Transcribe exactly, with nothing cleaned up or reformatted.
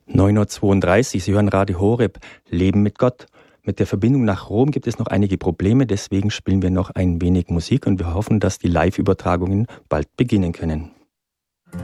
neun Uhr zweiunddreißig, Sie hören Radio Horeb, Leben mit Gott. Mit der Verbindung nach Rom gibt es noch einige Probleme, deswegen spielen wir noch ein wenig Musik und wir hoffen, dass die Live-Übertragungen bald beginnen können.